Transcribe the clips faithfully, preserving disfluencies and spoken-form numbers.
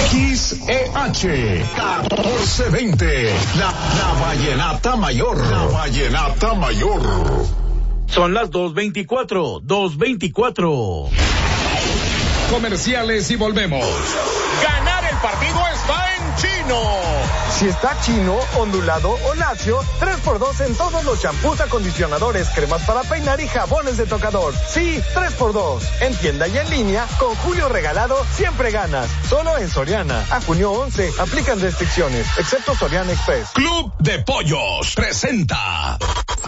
X E H catorce veinte, la, la Vallenata Mayor. La Vallenata Mayor. Son las dos veinticuatro, dos veinticuatro. Comerciales y volvemos. Ganar el partido está en Chino. Si está chino, ondulado o lacio, tres por dos en todos los champús, acondicionadores, cremas para peinar y jabones de tocador. Sí, tres por dos. En tienda y en línea, con Julio Regalado, siempre ganas. Solo en Soriana. A junio once, aplican restricciones, excepto Soriana Express. Club de Pollos presenta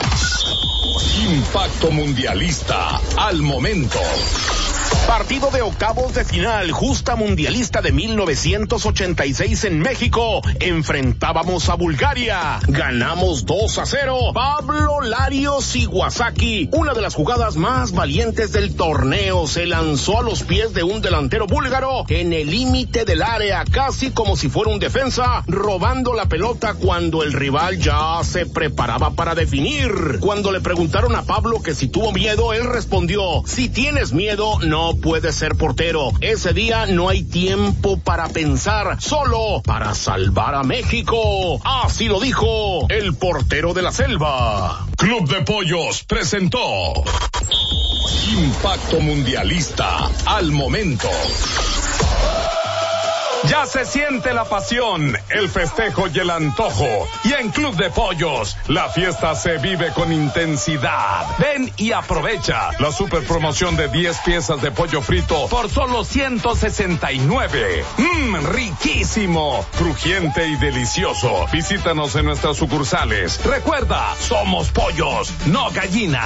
Impacto Mundialista al momento. Partido de octavos de final, justa mundialista de mil novecientos ochenta y seis en México. Enfrentábamos a Bulgaria. Ganamos dos a cero. Pablo Larios Iwasaki, una de las jugadas más valientes del torneo, se lanzó a los pies de un delantero búlgaro en el límite del área, casi como si fuera un defensa, robando la pelota cuando el rival ya se preparaba para definir. Cuando le preguntaron a Pablo que si tuvo miedo, él respondió: si tienes miedo, no puedes ser portero. Ese día no hay tiempo para pensar, solo para salvar a México. Así lo dijo el portero de la selva. Club de Pollos presentó Impacto Mundialista al momento. Ya se siente la pasión, el festejo y el antojo. Y en Club de Pollos, la fiesta se vive con intensidad. Ven y aprovecha la super promoción de diez piezas de pollo frito por solo ciento sesenta y nueve. Mmm, riquísimo, crujiente y delicioso. Visítanos en nuestras sucursales. Recuerda, somos pollos, no gallinas.